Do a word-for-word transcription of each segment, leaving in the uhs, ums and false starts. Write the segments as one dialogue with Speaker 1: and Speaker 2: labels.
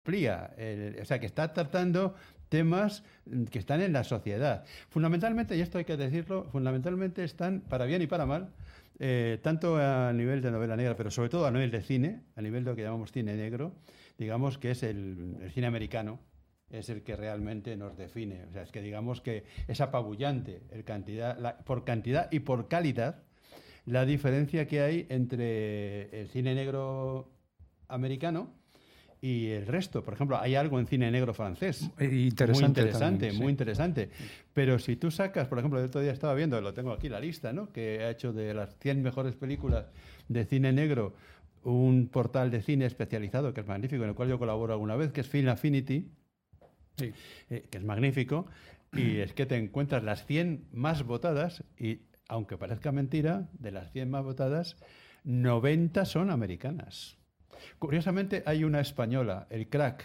Speaker 1: amplía, el, o sea, que está tratando temas que están en la sociedad. Fundamentalmente, y esto hay que decirlo, fundamentalmente están, para bien y para mal, eh, tanto a nivel de novela negra, pero sobre todo a nivel de cine, a nivel de lo que llamamos cine negro, digamos que es el, el cine americano, es el que realmente nos define. O sea, es que digamos que es apabullante el cantidad, la, por cantidad y por calidad la diferencia que hay entre el cine negro americano y el resto. Por ejemplo, hay algo en cine negro francés.
Speaker 2: Interesante.
Speaker 1: Muy interesante,
Speaker 2: también,
Speaker 1: muy
Speaker 2: sí.
Speaker 1: interesante. Pero si tú sacas, por ejemplo, el otro día estaba viendo, lo tengo aquí la lista, ¿no?, que ha hecho de las cien mejores películas de cine negro un portal de cine especializado que es magnífico, en el cual yo colaboro alguna vez, que es Film Affinity,
Speaker 2: Sí.
Speaker 1: eh, que es magnífico, y es que te encuentras las cien más votadas y, aunque parezca mentira, de las cien más votadas, noventa son americanas. Curiosamente, hay una española, El Crack,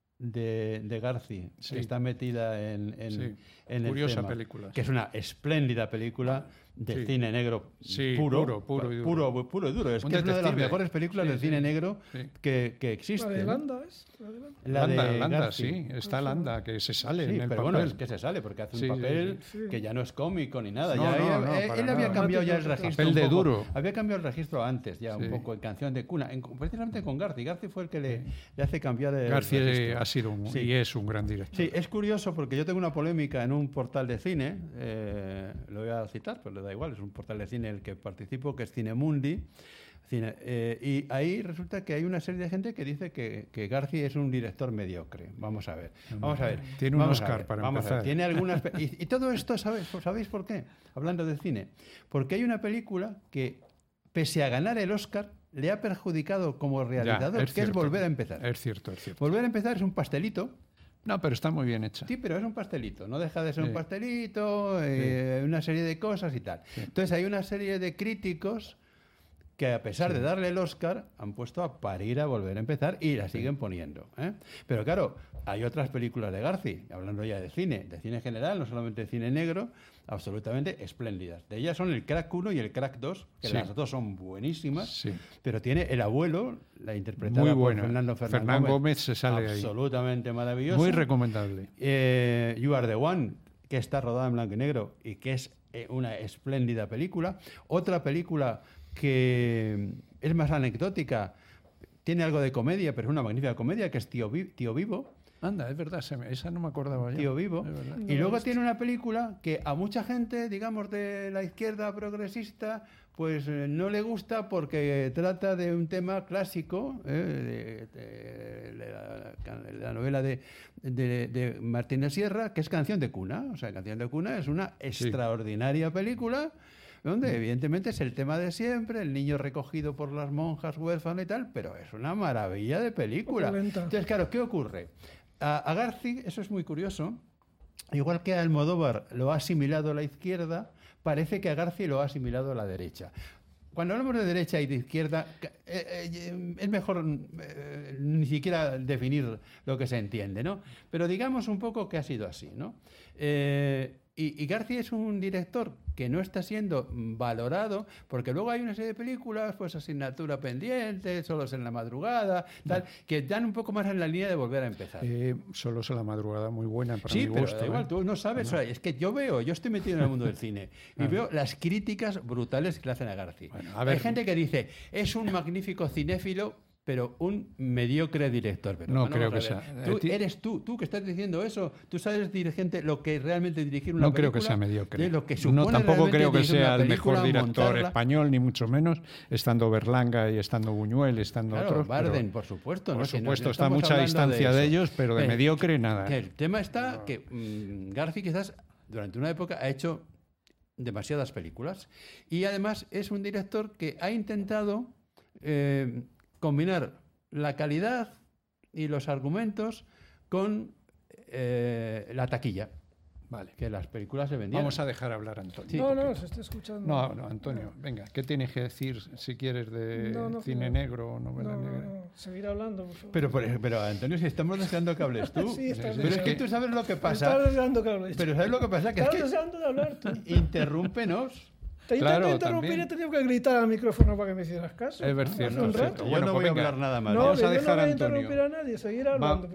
Speaker 1: de, de Garci,
Speaker 2: Sí.
Speaker 1: que está metida en, en,
Speaker 2: Sí.
Speaker 1: en
Speaker 2: Curiosa
Speaker 1: el tema,
Speaker 2: película,
Speaker 1: que
Speaker 2: sí.
Speaker 1: es una espléndida película de
Speaker 2: Sí.
Speaker 1: cine negro
Speaker 2: Sí,
Speaker 1: puro,
Speaker 2: puro, puro y duro.
Speaker 1: puro, puro y duro. Es
Speaker 2: Un
Speaker 1: que es una de las
Speaker 2: detective.
Speaker 1: mejores películas
Speaker 2: Sí,
Speaker 1: de
Speaker 2: sí.
Speaker 1: cine negro
Speaker 2: Sí.
Speaker 1: que, que existe.
Speaker 3: La de
Speaker 1: ¿no?
Speaker 3: Landa, ¿es? La de Landa.
Speaker 1: La
Speaker 2: Landa,
Speaker 1: de
Speaker 2: Landa,
Speaker 1: Garci.
Speaker 2: sí, está Landa, que se sale
Speaker 1: Sí,
Speaker 2: en el
Speaker 1: pero
Speaker 2: papel.
Speaker 1: bueno, es que se sale porque hace un
Speaker 2: Sí,
Speaker 1: papel
Speaker 3: sí, sí.
Speaker 1: que ya no es cómico ni nada.
Speaker 2: No,
Speaker 1: ya
Speaker 2: no,
Speaker 1: había-
Speaker 2: no,
Speaker 1: eh,
Speaker 2: para
Speaker 1: él había
Speaker 2: nada.
Speaker 1: cambiado ya el
Speaker 3: Papel
Speaker 1: registro.
Speaker 2: de
Speaker 1: un poco.
Speaker 2: duro.
Speaker 1: Había cambiado el registro antes, ya
Speaker 2: Sí.
Speaker 1: un poco en Canción de Cuna, en- precisamente con Garci. Garci fue el que le, le hace cambiar el
Speaker 2: García
Speaker 1: registro.
Speaker 2: ha sido un,
Speaker 1: Sí.
Speaker 2: y es un gran director.
Speaker 1: Sí, es curioso porque yo tengo una polémica en un portal de cine, eh, lo voy a citar, pero le da igual, es un portal de cine en el que participo, que es Cinemundi. Cine, eh, y ahí resulta que hay una serie de gente que dice que, que Garci es un director mediocre. Vamos a ver, vamos a ver.
Speaker 2: Tiene un
Speaker 1: vamos a
Speaker 2: Oscar
Speaker 1: ver,
Speaker 2: para
Speaker 1: vamos a ver.
Speaker 2: empezar.
Speaker 1: Tiene algunas pe- y, y todo esto, ¿sabes, ¿sabéis por qué? Hablando de cine. Porque hay una película que, pese a ganar el Oscar, le ha perjudicado como
Speaker 2: Ya,
Speaker 1: realizador, que
Speaker 2: cierto.
Speaker 1: es Volver a empezar.
Speaker 2: Es cierto, es cierto.
Speaker 1: Volver a empezar es un pastelito.
Speaker 2: No, pero está muy bien hecha.
Speaker 1: Sí, pero es un pastelito, no deja de ser
Speaker 2: Sí.
Speaker 1: un pastelito, eh, una serie de cosas y tal.
Speaker 2: Sí.
Speaker 1: Entonces hay una serie de críticos que, a pesar
Speaker 2: Sí.
Speaker 1: de darle el Oscar, han puesto a parir a Volver a empezar y la siguen poniendo, ¿eh? Pero claro, hay otras películas de Garci, hablando ya de cine, de cine general, no solamente de cine negro, absolutamente espléndidas. De ellas son el Crack uno y el Crack dos, que
Speaker 2: Sí.
Speaker 1: las dos son buenísimas,
Speaker 2: Sí.
Speaker 1: pero tiene El abuelo, la interpretada
Speaker 2: Muy
Speaker 1: por
Speaker 2: buena.
Speaker 1: Fernando Fernán,
Speaker 2: Fernán
Speaker 1: Gómez,
Speaker 2: Gómez se sale ahí.
Speaker 1: absolutamente maravillosa.
Speaker 2: Muy recomendable.
Speaker 1: Eh, You Are the One, que está rodada en blanco y negro y que es eh, una espléndida película. Otra película que es más anecdótica, tiene algo de comedia, pero es una magnífica comedia, que es Tío, Vi- Tío Vivo.
Speaker 2: Anda, es verdad, se me- esa no me acordaba ya.
Speaker 1: Tío Vivo.
Speaker 2: Es verdad.
Speaker 3: No
Speaker 1: Y
Speaker 3: la he
Speaker 1: luego
Speaker 3: visto.
Speaker 1: tiene una película que a mucha gente, digamos, de la izquierda progresista, pues eh, no le gusta porque trata de un tema clásico, eh, de, de- de la, de la novela de, de, de Martínez Sierra, que es Canción de Cuna. O sea, Canción de Cuna es una extraordinaria película donde evidentemente es el tema de siempre, el niño recogido por las monjas huérfano y tal, pero es una maravilla de película.
Speaker 3: Poco lenta.
Speaker 1: Entonces, claro, ¿qué ocurre? A, a Garci, eso es muy curioso, igual que a Almodóvar lo ha asimilado a la izquierda, parece que a Garci lo ha asimilado a la derecha. Cuando hablamos de derecha y de izquierda, eh, eh, es mejor eh, ni siquiera definir lo que se entiende, ¿no? Pero digamos un poco que ha sido así, ¿no? Eh, y, y Garci es un director que no está siendo valorado, porque luego hay una serie de películas, pues Asignatura Pendiente, Solos en la Madrugada, tal, que dan un poco más en la línea de Volver a empezar.
Speaker 2: Eh, Solo es la madrugada, muy buena para
Speaker 1: Sí,
Speaker 2: mi
Speaker 1: pero
Speaker 2: gusto.
Speaker 1: da igual,
Speaker 2: ¿eh?
Speaker 1: tú no sabes.
Speaker 2: Bueno.
Speaker 1: O sea, es que yo veo, yo estoy metido en el mundo del cine y
Speaker 2: Ah.
Speaker 1: veo las críticas brutales que le hacen a Garci.
Speaker 2: Bueno, a ver.
Speaker 1: Hay gente que dice, es un magnífico cinéfilo, pero un mediocre director. Pero
Speaker 2: No
Speaker 1: bueno,
Speaker 2: creo
Speaker 1: vamos a
Speaker 2: que
Speaker 1: ver.
Speaker 2: sea.
Speaker 1: Tú
Speaker 2: Eh, ti-
Speaker 1: eres tú, tú que estás diciendo eso. Tú sabes, dirigente, lo que realmente dirigir una
Speaker 2: No creo que
Speaker 1: película,
Speaker 2: sea mediocre.
Speaker 1: de lo que
Speaker 2: No,
Speaker 1: supone
Speaker 2: tampoco
Speaker 1: realmente
Speaker 2: creo que
Speaker 1: dirigir
Speaker 2: sea
Speaker 1: una
Speaker 2: el mejor
Speaker 1: película,
Speaker 2: director
Speaker 1: montarla.
Speaker 2: español, ni mucho menos, estando Berlanga y estando Buñuel, estando
Speaker 1: Claro,
Speaker 2: otros. pero-
Speaker 1: Barden, por supuesto.
Speaker 2: por
Speaker 1: ¿no? Si no-
Speaker 2: supuesto,
Speaker 1: no
Speaker 2: está a
Speaker 1: estamos
Speaker 2: mucha
Speaker 1: hablando
Speaker 2: distancia de,
Speaker 1: eso.
Speaker 2: ellos, pero de
Speaker 1: Eh,
Speaker 2: mediocre nada.
Speaker 1: Que el tema está que mm, Garci quizás durante una época ha hecho demasiadas películas y además es un director que ha intentado eh, combinar la calidad y los argumentos con eh, la taquilla,
Speaker 2: Vale.
Speaker 1: que las películas se vendían.
Speaker 2: Vamos a dejar hablar a Antonio.
Speaker 1: Sí,
Speaker 3: no,
Speaker 1: porque-
Speaker 3: no, se está escuchando.
Speaker 2: No, no, Antonio, venga, ¿qué tienes que decir si quieres de
Speaker 3: No, no,
Speaker 2: cine
Speaker 3: no.
Speaker 2: negro o novela
Speaker 3: No, no,
Speaker 2: negra?
Speaker 3: no, seguir hablando, por favor.
Speaker 1: Pero, por- pero Antonio, si estamos deseando que hables tú.
Speaker 3: Sí, está
Speaker 2: Sí,
Speaker 3: bien.
Speaker 1: Pero es que tú sabes lo que
Speaker 3: Estaba
Speaker 1: pasa.
Speaker 3: deseando que hables.
Speaker 1: Pero ¿sabes lo que pasa? Que es
Speaker 3: Estaba
Speaker 1: que
Speaker 3: deseando de hablar tú.
Speaker 1: interrúmpenos.
Speaker 3: Te
Speaker 2: Claro,
Speaker 3: intento interrumpir
Speaker 2: también.
Speaker 3: y te tengo que gritar al micrófono para que me hicieras caso.
Speaker 2: Es ver-
Speaker 3: Hace
Speaker 2: cierto,
Speaker 3: un
Speaker 2: cierto.
Speaker 3: rato.
Speaker 1: Yo
Speaker 2: Bueno,
Speaker 1: no
Speaker 2: pues
Speaker 1: voy a
Speaker 2: venga.
Speaker 1: hablar nada más.
Speaker 3: No,
Speaker 2: Vamos
Speaker 3: que
Speaker 2: a
Speaker 3: yo no
Speaker 2: dejar
Speaker 3: voy a
Speaker 2: a Antonio.
Speaker 3: interrumpir a nadie, seguir hablando.